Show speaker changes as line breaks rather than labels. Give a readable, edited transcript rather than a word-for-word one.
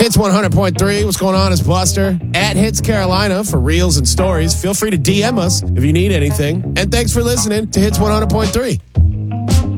Hits 100.3. What's going on? It's Buster at Hits Carolina for reels and stories. Feel free to DM us if you need anything. And thanks for listening to Hits 100.3.